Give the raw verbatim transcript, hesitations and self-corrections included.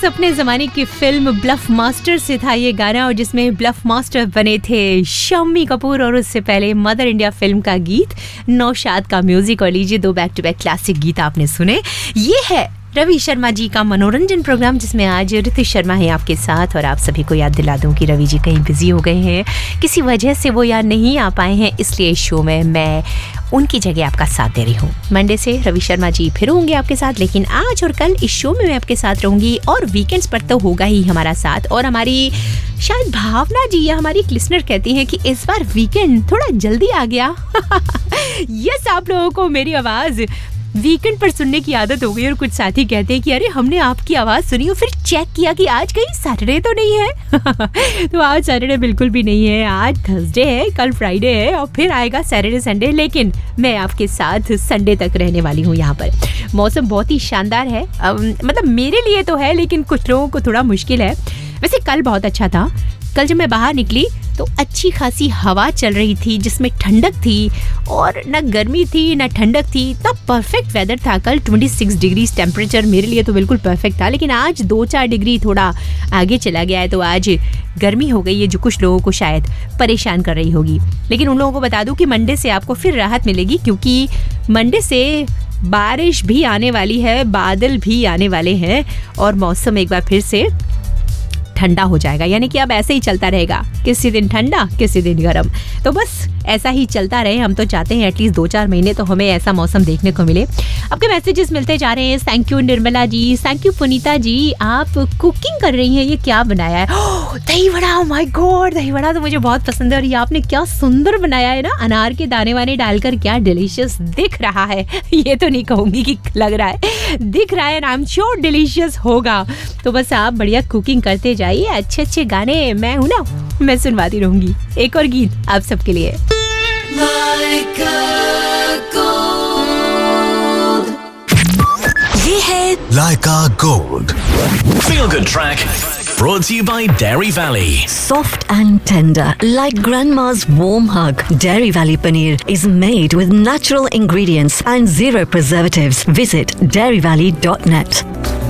Yes, अपने जमाने की फिल्म ब्लफ मास्टर से था ये गाना, और जिसमें ब्लफ मास्टर बने थे शम्मी कपूर, और उससे पहले मदर इंडिया फिल्म का गीत नौशाद का म्यूजिक। और लीजिए दो बैक टू बैक क्लासिक गीत आपने सुने। ये है रवि शर्मा जी का मनोरंजन प्रोग्राम, जिसमें आज ऋतु शर्मा है आपके साथ। और आप सभी को याद दिला दूं कि रवि जी कहीं बिजी हो गए हैं, किसी वजह से वो यार नहीं आ पाए हैं, इसलिए शो में मैं उनकी जगह आपका साथ दे रही हूँ। मंडे से रवि शर्मा जी फिर होंगे आपके साथ, लेकिन आज और कल इस शो में मैं आपके साथ रहूंगी, और वीकेंड्स पर तो होगा ही हमारा साथ। और हमारी शायद भावना जी या हमारी लिसनर कहती हैं कि इस बार वीकेंड थोड़ा जल्दी आ गया। यस, आप लोगों को मेरी आवाज़ वीकेंड पर सुनने की आदत हो गई, और कुछ साथी कहते हैं कि अरे हमने आपकी आवाज़ सुनी और फिर चेक किया कि आज कहीं सैटरडे तो नहीं है। तो आज सैटरडे बिल्कुल भी नहीं है, आज थर्सडे है, कल फ्राइडे है, और फिर आएगा सैटरडे संडे। लेकिन मैं आपके साथ संडे तक रहने वाली हूँ यहाँ पर। मौसम बहुत ही शानदार है, मतलब मेरे लिए तो है, लेकिन कुछ लोगों को थोड़ा मुश्किल है। वैसे कल बहुत अच्छा था। कल जब मैं बाहर निकली तो अच्छी खासी हवा चल रही थी, जिसमें ठंडक थी, और न गर्मी थी न ठंडक थी, तब परफेक्ट वेदर था कल। छब्बीस डिग्री टेम्परेचर मेरे लिए तो बिल्कुल परफेक्ट था। लेकिन आज दो चार डिग्री थोड़ा आगे चला गया है, तो आज गर्मी हो गई है, जो कुछ लोगों को शायद परेशान कर रही होगी। लेकिन उन लोगों को बता दूं कि मंडे से आपको फिर राहत मिलेगी, क्योंकि मंडे से बारिश भी आने वाली है, बादल भी आने वाले हैं, और मौसम एक बार फिर से ठंडा हो जाएगा। यानी कि अब ऐसे ही चलता रहेगा, किसी दिन ठंडा किसी दिन गर्म, तो बस ऐसा ही चलता रहे। हम तो चाहते हैं एटलीस्ट दो चार महीने तो हमें ऐसा मौसम देखने को मिले। आपके मैसेजेस मिलते जा रहे हैं। Thank you Nirmala ji, thank you पुनीता जी, आप कुकिंग कर रही हैं। ये क्या बनाया है? दही वड़ा, ओह माय गॉड, दही वड़ा तो मुझे बहुत पसंद है। और ये आपने क्या सुंदर बनाया है ना, अनार के दाने वाने डालकर, क्या डिलीशियस दिख रहा है। ये तो नहीं कहूंगी कि लग रहा है, दिख रहा है, आई एम श्योर डिलीशियस होगा। तो बस आप बढ़िया कुकिंग करते जाइए, अच्छे अच्छे गाने मैं हूं ना, मैं सुनवाती रहूंगी। एक और गीत आप सबके लिए। ये है Laika Gold Feel Good Track brought to you by Dairy Valley. Soft and tender, like grandma's warm hug. Dairy Valley paneer is made with natural ingredients and zero preservatives. Visit dairy valley dot net.